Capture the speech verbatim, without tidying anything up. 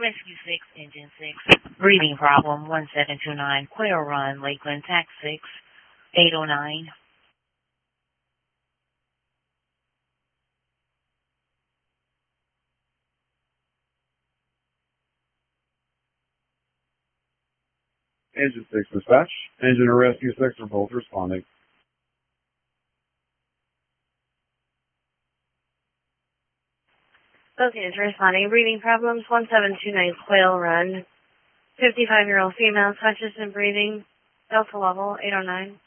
Rescue six, Engine six. Breathing problem, one seven two nine. Quail Run, Lakeland, Tax six, eight oh nine. Engine six dispatch. Engine or Rescue six are both responding. Both units responding. Breathing problems, one seven two nine Quail Run. fifty-five-year-old female, conscious and breathing. Delta level, eight oh nine.